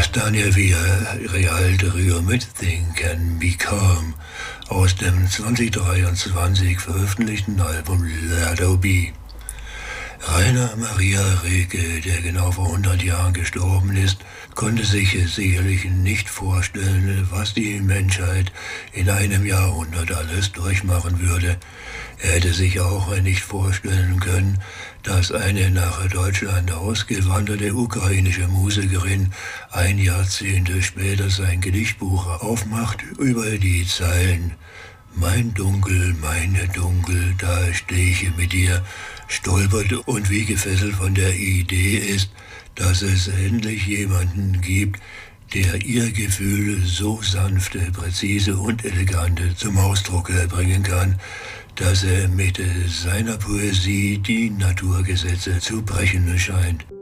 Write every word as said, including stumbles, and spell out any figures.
Daniel Villarreal de Rio mit Think Can Be Calm aus dem zwanzig dreiundzwanzig veröffentlichten Album Let O Be. Rainer Maria Rilke, der genau vor hundert Jahren gestorben ist, konnte sich sicherlich nicht vorstellen, was die Menschheit in einem Jahrhundert alles durchmachen würde. Er hätte sich auch nicht vorstellen können, dass eine nach Deutschland ausgewanderte ukrainische Musikerin ein Jahrzehnt später sein Gedichtbuch aufmacht über die Zeilen: Mein Dunkel, meine Dunkel, da steh ich mit dir, stolpert und wie gefesselt von der Idee ist, dass es endlich jemanden gibt, der ihr Gefühl so sanft, präzise und elegant zum Ausdruck bringen kann, dass er mit seiner Poesie die Naturgesetze zu brechen scheint.